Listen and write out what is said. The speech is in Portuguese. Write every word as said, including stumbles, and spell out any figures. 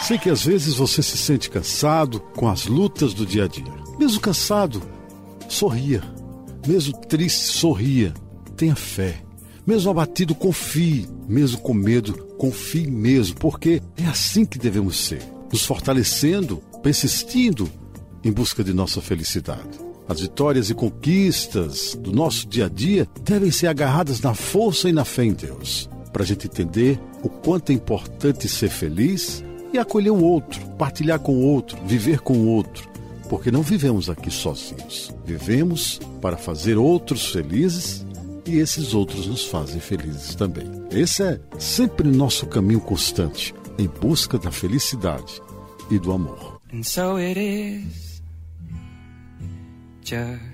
Sei que às vezes você se sente cansado com as lutas do dia a dia. Mesmo cansado, sorria. Mesmo triste, sorria. Tenha fé. Mesmo abatido, confie. Mesmo com medo, confie mesmo, porque é assim que devemos ser. Nos fortalecendo, persistindo em busca de nossa felicidade. As vitórias e conquistas do nosso dia a dia devem ser agarradas na força e na fé em Deus, para a gente entender o quanto é importante ser feliz e acolher o outro, partilhar com o outro, viver com o outro, porque não vivemos aqui sozinhos. Vivemos para fazer outros felizes e esses outros nos fazem felizes também. Esse é sempre nosso caminho constante, em busca da felicidade e do amor. And so it is, just